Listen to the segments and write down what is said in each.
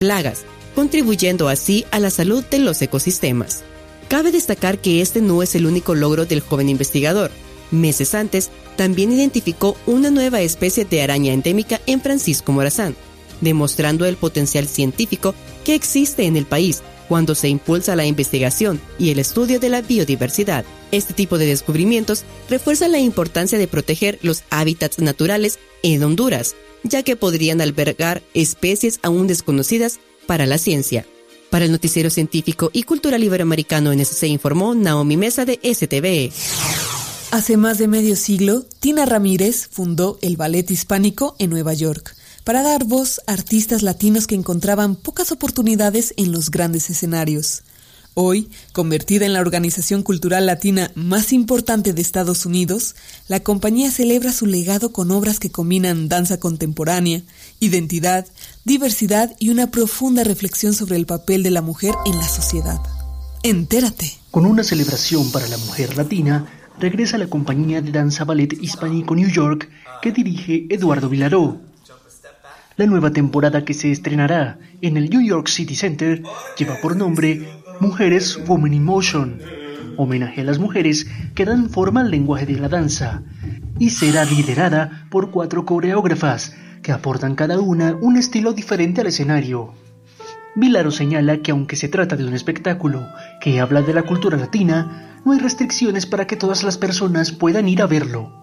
plagas, contribuyendo así a la salud de los ecosistemas. Cabe destacar que este no es el único logro del joven investigador. Meses antes, también identificó una nueva especie de araña endémica en Francisco Morazán, demostrando el potencial científico que existe en el país cuando se impulsa la investigación y el estudio de la biodiversidad. Este tipo de descubrimientos refuerza la importancia de proteger los hábitats naturales en Honduras, ya que podrían albergar especies aún desconocidas para la ciencia. Para el Noticiero Científico y Cultural Iberoamericano NSC informó Naomi Mesa de STVE. Hace más de medio siglo, Tina Ramírez fundó el Ballet Hispánico en Nueva York para dar voz a artistas latinos que encontraban pocas oportunidades en los grandes escenarios. Hoy, convertida en la organización cultural latina más importante de Estados Unidos, la compañía celebra su legado con obras que combinan danza contemporánea, identidad, diversidad y una profunda reflexión sobre el papel de la mujer en la sociedad. Entérate. Con una celebración para la mujer latina, regresa la compañía de danza Ballet Hispánico New York que dirige Eduardo Vilaró. La nueva temporada que se estrenará en el New York City Center lleva por nombre Mujeres Women in Motion, homenaje a las mujeres que dan forma al lenguaje de la danza, y será liderada por 4 coreógrafas que aportan cada una un estilo diferente al escenario. Vilaró señala que aunque se trata de un espectáculo que habla de la cultura latina, no hay restricciones para que todas las personas puedan ir a verlo.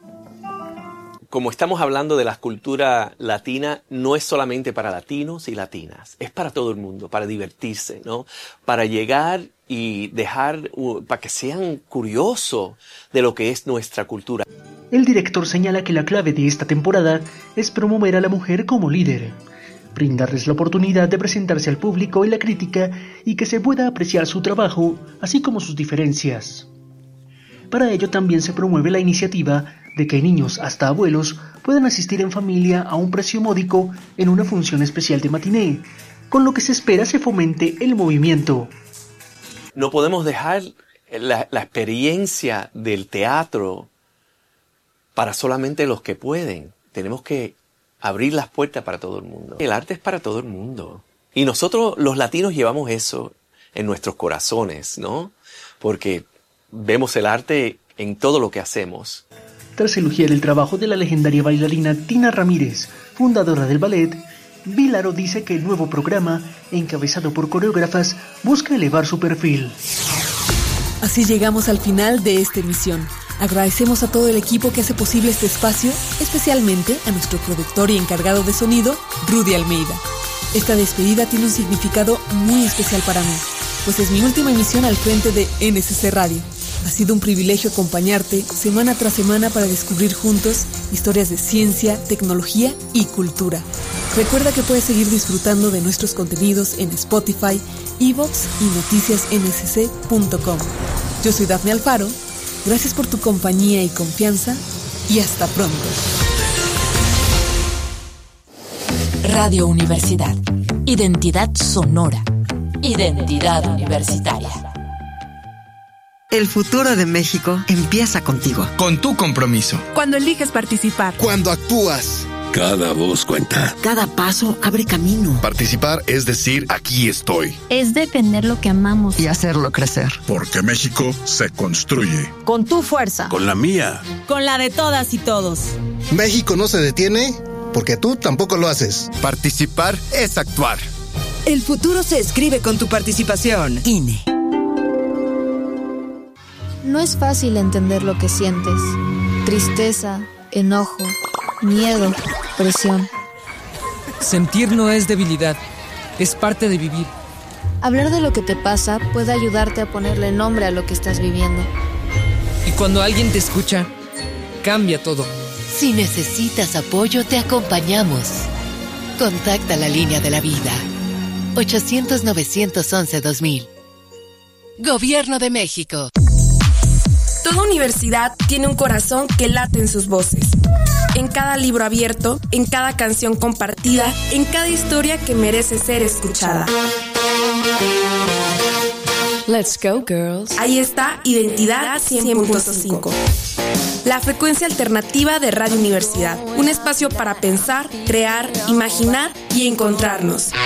Como estamos hablando de la cultura latina, no es solamente para latinos y latinas, es para todo el mundo, para divertirse, ¿no? Para llegar y dejar, para que sean curiosos de lo que es nuestra cultura. El director señala que la clave de esta temporada es promover a la mujer como líder, brindarles la oportunidad de presentarse al público y la crítica y que se pueda apreciar su trabajo, así como sus diferencias. Para ello también se promueve la iniciativa de que niños hasta abuelos puedan asistir en familia a un precio módico en una función especial de matiné, con lo que se espera se fomente el movimiento. No podemos dejar la experiencia del teatro para solamente los que pueden. Tenemos que abrir las puertas para todo el mundo. El arte es para todo el mundo. Y nosotros los latinos llevamos eso en nuestros corazones, ¿no? Porque vemos el arte en todo lo que hacemos. Tras elogiar el trabajo de la legendaria bailarina Tina Ramírez, fundadora del ballet, Vilaró dice que el nuevo programa, encabezado por coreógrafas, busca elevar su perfil. Así llegamos al final de esta emisión. Agradecemos a todo el equipo que hace posible este espacio, especialmente a nuestro productor y encargado de sonido, Rudy Almeida. Esta despedida tiene un significado muy especial para mí, pues es mi última emisión al frente de NSC Radio. Ha sido un privilegio acompañarte semana tras semana para descubrir juntos historias de ciencia, tecnología y cultura. Recuerda que puedes seguir disfrutando de nuestros contenidos en Spotify, iVoox y noticiasnsc.com. Yo soy Dafne Alfaro, gracias por tu compañía y confianza y hasta pronto. Radio Universidad. Identidad sonora. Identidad universitaria. El futuro de México empieza contigo. Con tu compromiso. Cuando eliges participar. Cuando actúas. Cada voz cuenta. Cada paso abre camino. Participar es decir, aquí estoy. Es defender lo que amamos. Y hacerlo crecer. Porque México se construye. Con tu fuerza. Con la mía. Con la de todas y todos. México no se detiene porque tú tampoco lo haces. Participar es actuar. El futuro se escribe con tu participación. INE. No es fácil entender lo que sientes. Tristeza, enojo, miedo, presión. Sentir no es debilidad, es parte de vivir. Hablar de lo que te pasa puede ayudarte a ponerle nombre a lo que estás viviendo. Y cuando alguien te escucha, cambia todo. Si necesitas apoyo, te acompañamos. Contacta la línea de la vida. 800-911-2000. Gobierno de México. Toda universidad tiene un corazón que late en sus voces. En cada libro abierto, en cada canción compartida, en cada historia que merece ser escuchada. Let's go, girls. Ahí está Identidad 100.5. La frecuencia alternativa de Radio Universidad. Un espacio para pensar, crear, imaginar y encontrarnos.